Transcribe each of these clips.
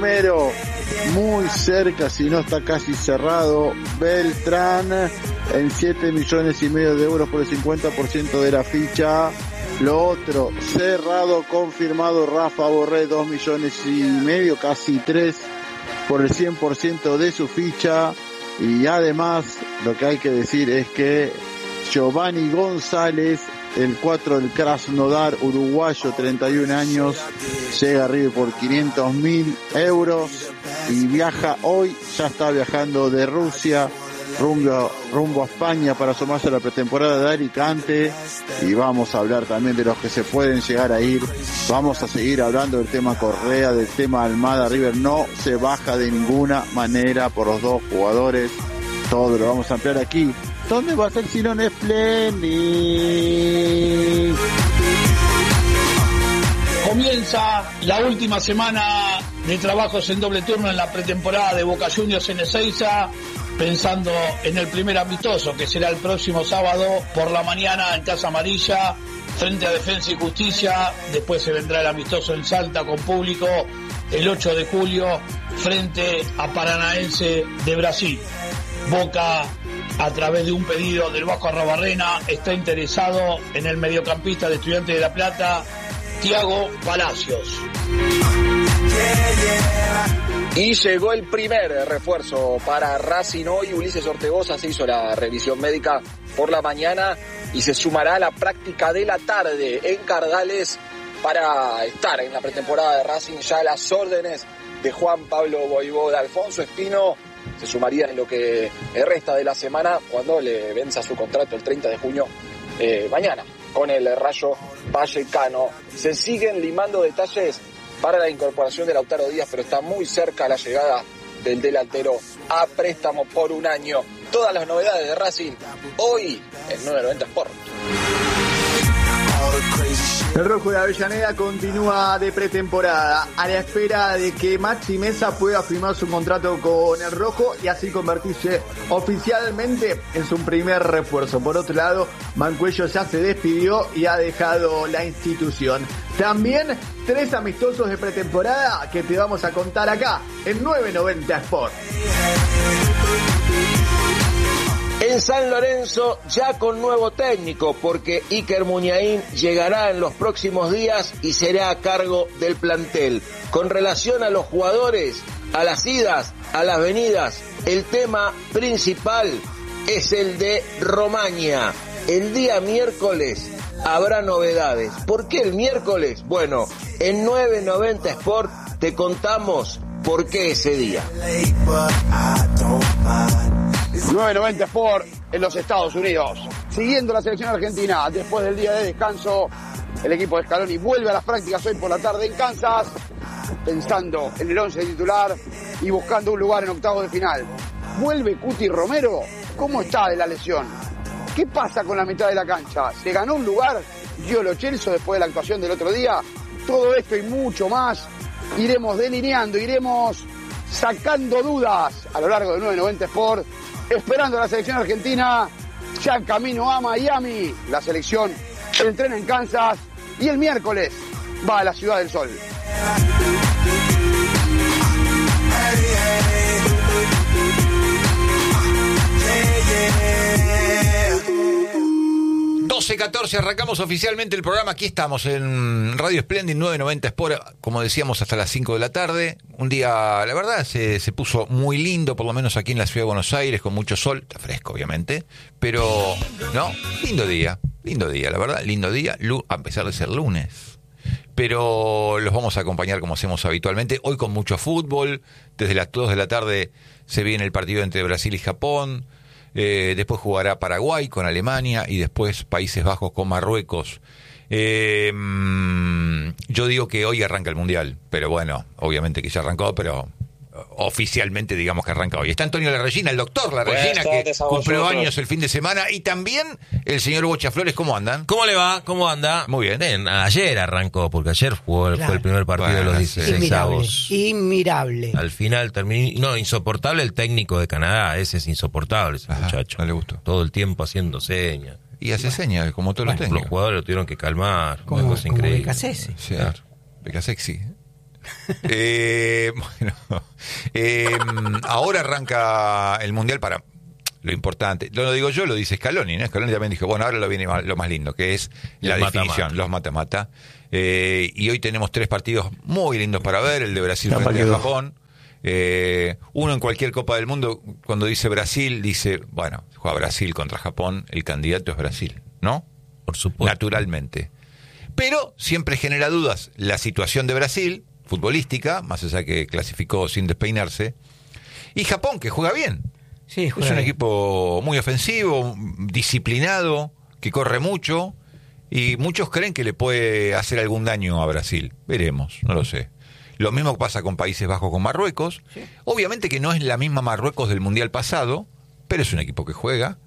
Romero, muy cerca, si no está casi cerrado. Beltrán, en 7,5 millones de euros por el 50% de la ficha. Lo otro, cerrado, confirmado, Rafa Borré, 2,5 millones, casi 3 por el 100% de su ficha. Y además, lo que hay que decir es que Giovanni González, el 4 del Krasnodar, uruguayo, 31 años, llega a River por 500.000 euros y viaja hoy, ya está viajando de Rusia rumbo a España para sumarse a la pretemporada de Alicante. Y vamos a hablar también de los que se pueden llegar a ir. Vamos a seguir hablando del tema Correa, del tema Almada. River no se baja de ninguna manera por los dos jugadores. Todo lo vamos a ampliar aquí. ¿Dónde va a ser si no en Splendid? Comienza la última semana de trabajos en doble turno en la pretemporada de Boca Juniors en Ezeiza, pensando en el primer amistoso que será el próximo sábado por la mañana en Casa Amarilla frente a Defensa y Justicia. Después se vendrá el amistoso en Salta con público el 8 de julio frente a Paranaense de Brasil. Boca, a través de un pedido del Vasco Arrobarrena, está interesado en el mediocampista de Estudiantes de La Plata, Thiago Palacios. Y llegó el primer refuerzo para Racing hoy. Ulises Ortegoza se hizo la revisión médica por la mañana y se sumará a la práctica de la tarde en Cardales para estar en la pretemporada de Racing. Ya a las órdenes de Juan Pablo Voivoda. Alfonso Espino se sumaría en lo que resta de la semana cuando le venza su contrato el 30 de junio, mañana, con el Rayo Vallecano. Se siguen limando detalles para la incorporación de Lautaro Díaz, pero está muy cerca la llegada del delantero a préstamo por un año. Todas las novedades de Racing hoy en 990 Sport. El Rojo de Avellaneda continúa de pretemporada a la espera de que Maxi Mesa pueda firmar su contrato con el Rojo y así convertirse oficialmente en su primer refuerzo. Por otro lado, Mancuello ya se despidió y ha dejado la institución. También 3 amistosos de pretemporada que te vamos a contar acá en 990 Sport. En San Lorenzo ya con nuevo técnico, porque Iker Muniain llegará en los próximos días y será a cargo del plantel. Con relación a los jugadores, a las idas, a las venidas, el tema principal es el de Romaña. El día miércoles habrá novedades. ¿Por qué el miércoles? Bueno, en 990 Sport te contamos por qué ese día. 990 Sport en los Estados Unidos. Siguiendo la selección argentina, después del día de descanso, el equipo de Scaloni vuelve a las prácticas hoy por la tarde en Kansas, pensando en el 11 titular y buscando un lugar en octavos de final. ¿Vuelve Cuti Romero? ¿Cómo está de la lesión? ¿Qué pasa con la mitad de la cancha? ¿Se ganó un lugar Gio Lo Celso después de la actuación del otro día? Todo esto y mucho más iremos delineando, iremos sacando dudas a lo largo de 990 Sport, esperando a la selección argentina, ya en camino a Miami. La selección entrena en Kansas y el miércoles va a la Ciudad del Sol. 12:14, arrancamos oficialmente el programa. Aquí estamos en Radio Splendid 990 Sport, como decíamos, hasta las 5 de la tarde. Un día, la verdad, se puso muy lindo, por lo menos aquí en la ciudad de Buenos Aires, con mucho sol. Está fresco, obviamente, pero, ¿no? Lindo día, la verdad, lindo día, a pesar de ser lunes. Pero los vamos a acompañar como hacemos habitualmente. Hoy con mucho fútbol. Desde las 2 de la tarde se viene el partido entre Brasil y Japón. Después jugará Paraguay con Alemania y después Países Bajos con Marruecos. Yo digo que hoy arranca el Mundial, pero bueno, obviamente que ya arrancó, pero oficialmente digamos que arranca hoy. Está Antonio Larrellina, el doctor Larrellina, que cumplió años el fin de semana, y también el señor Bocha Flores. ¿Cómo andan? ¿Cómo le va? ¿Cómo anda? Muy bien. Ayer arrancó, porque ayer fue el primer partido de los 16avos. Inmirable. Al final terminó. No, insoportable el técnico de Canadá. Ese es insoportable, ese muchacho. No le gustó. Todo el tiempo haciendo señas. Y hace señas, como todos los técnicos. Los jugadores lo tuvieron que calmar. Como increíble. Becasese. Sí, claro. Becasexy. Ahora arranca el Mundial para lo importante. No lo digo yo, lo dice Scaloni, ¿no? Scaloni también dijo, bueno, ahora lo viene lo más lindo, que es la definición, los mata-mata. Y hoy tenemos 3 partidos muy lindos para ver, el de Brasil frente a Japón. Uno en cualquier Copa del Mundo, cuando dice Brasil, dice, bueno, juega Brasil contra Japón, el candidato es Brasil, ¿no? Por supuesto. Naturalmente. Pero siempre genera dudas la situación de Brasil, futbolística, más allá que clasificó sin despeinarse, y Japón, que juega bien. Sí, es un equipo muy ofensivo, disciplinado, que corre mucho, y muchos creen que le puede hacer algún daño a Brasil. Veremos, no lo sé. Lo mismo pasa con Países Bajos, con Marruecos. Sí. Obviamente que no es la misma Marruecos del Mundial pasado, pero es un equipo que juega.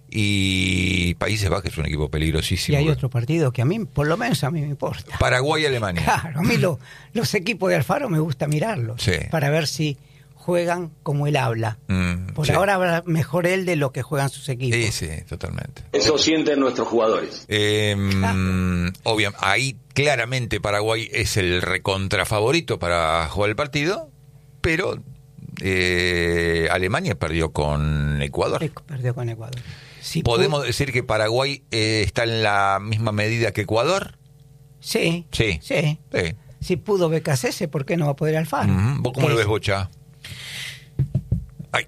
Y Países Bajos es un equipo peligrosísimo. Y hay otro partido que a mí, por lo menos a mí me importa. Paraguay-Alemania. Claro, a mí los equipos de Alfaro me gusta mirarlos. Sí. Para ver si juegan como él habla. Por ahora habla mejor él de lo que juegan sus equipos. Sí, sí, totalmente. Eso sienten nuestros jugadores. Obviamente, ahí claramente Paraguay es el recontrafavorito para jugar el partido, pero Alemania perdió con Ecuador. Perdió con Ecuador. Si ¿Podemos decir que Paraguay está en la misma medida que Ecuador? Sí. Sí. Sí. Sí. Si pudo Becasese, ¿por qué no va a poder Alfaro? ¿Vos cómo lo ves, Bocha? Ay,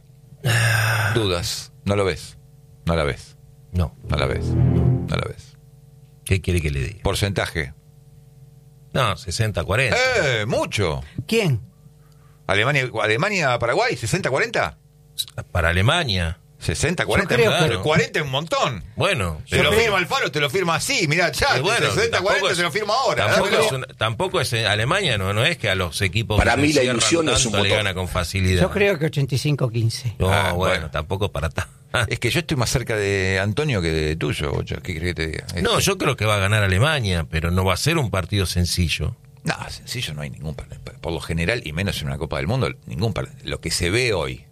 dudas. ¿No lo ves? ¿No la ves? No. ¿No la ves? ¿No la ves? ¿Qué quiere que le diga? ¿Porcentaje? No, 60-40. Mucho. ¿Quién? Alemania-Paraguay, 60-40. Para Alemania. 60-40, claro. 40 es un montón. Bueno, te lo firma Alfaro, te lo firma así, mirá, ya, bueno, 60-40 te lo firma ahora. Tampoco es Alemania, no es que a los equipos para que mí se la ilusión es un le gana con facilidad. Yo creo que 85-15. No, bueno, tampoco para Es que yo estoy más cerca de Antonio que de tuyo, Bocha. ¿Qué crees que te diga? No, yo creo que va a ganar Alemania, pero no va a ser un partido sencillo. No, sencillo no hay ningún partido. Por lo general, y menos en una Copa del Mundo, ningún partido. Lo que se ve hoy,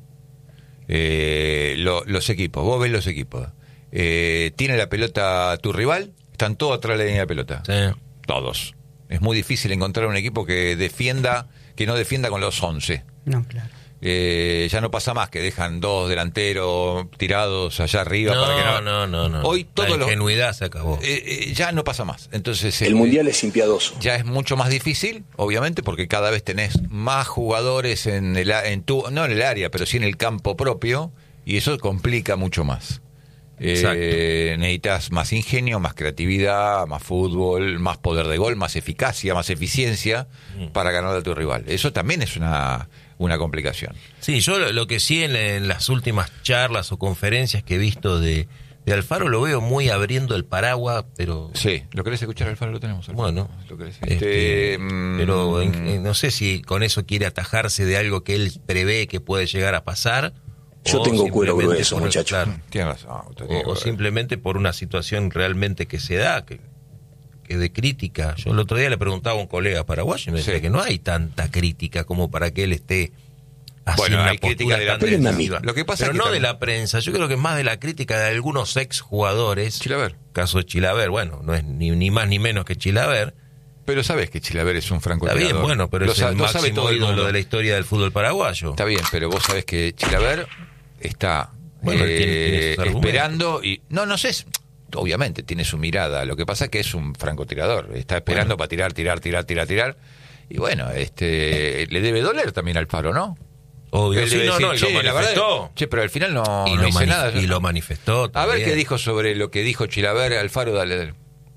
los equipos, vos ves los equipos, tiene la pelota tu rival, están todos atrás de la línea de pelota. Sí. Todos. Es muy difícil encontrar un equipo que no defienda con los 11. No, claro. Ya no pasa más que dejan 2 delanteros tirados allá arriba No, para que no. Hoy todo la ingenuidad se acabó. Ya no pasa más. Entonces el mundial es impiedoso. Ya es mucho más difícil, obviamente, porque cada vez tenés más jugadores no en el área, pero sí en el campo propio, y eso complica mucho más. Necesitas más ingenio, más creatividad, más fútbol, más poder de gol, más eficacia, más eficiencia para ganar a tu rival. Eso también es una complicación. Sí, yo lo que sí en las últimas charlas o conferencias que he visto de Alfaro lo veo muy abriendo el paraguas, pero... Sí, ¿lo querés escuchar, Alfaro? Lo tenemos. Bueno, ¿lo querés? pero no sé si con eso quiere atajarse de algo que él prevé que puede llegar a pasar. Yo tengo cuero grueso, muchacho. Claro, tiene razón. O simplemente por una situación realmente que se da, que de crítica. Yo el otro día le preguntaba a un colega paraguayo y me decía que no hay tanta crítica como para que él esté haciendo hay crítica de la prensa. Lo que pasa pero es que no también... de la prensa, yo creo que es más de la crítica de algunos ex jugadores. Chilaver. Caso de Chilaver, bueno, no es ni más ni menos que Chilaver. Pero sabes que Chilaver es un francotirador. Está bien, bueno, pero es el máximo ídolo de la historia del fútbol paraguayo. Está bien, pero vos sabés que Chilaver está tiene esperando y... No sé, obviamente tiene su mirada. Lo que pasa es que es un francotirador. Está esperando para tirar. Y bueno, le debe doler también al Alfaro, ¿no? Obvio, sí, y lo manifestó. Pero al final no dice nada. Y lo manifestó también. A ver qué dijo sobre lo que dijo Chilaver, Alfaro, dale.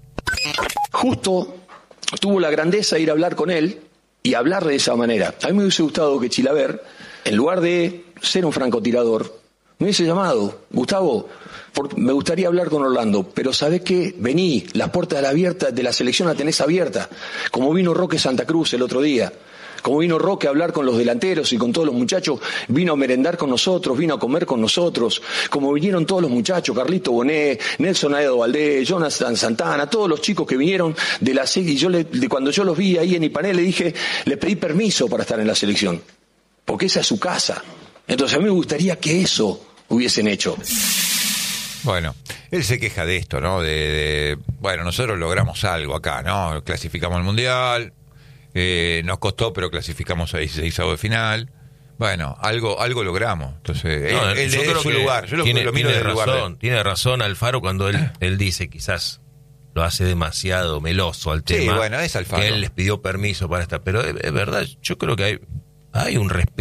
Justo tuvo la grandeza de ir a hablar con él y hablar de esa manera. A mí me hubiese gustado que Chilaver, en lugar de ser un francotirador, me hubiese llamado: Gustavo, me gustaría hablar con Orlando, pero ¿sabés qué? Vení, las puertas de la selección la tenés abierta, como vino Roque Santa Cruz el otro día. Como vino Roque a hablar con los delanteros y con todos los muchachos, vino a merendar con nosotros, vino a comer con nosotros, como vinieron todos los muchachos, Carlito Bonet, Nelson Aedo Valdés, Jonathan Santana, todos los chicos que vinieron de la selección. Y cuando yo los vi ahí en Ipanel le pedí permiso para estar en la selección, porque esa es su casa. Entonces a mí me gustaría que eso hubiesen hecho. Bueno, él se queja de esto, ¿no? Bueno, nosotros logramos algo acá, ¿no? Clasificamos al Mundial. Nos costó, pero clasificamos a 16avos de final. Bueno, algo logramos. Entonces, yo creo su que lugar. Yo lo miro desde el lugar. Tiene razón Alfaro cuando él dice, quizás lo hace demasiado meloso al tema. Sí, bueno, es Alfaro. Que él les pidió permiso para estar. Pero es verdad, yo creo que hay un respeto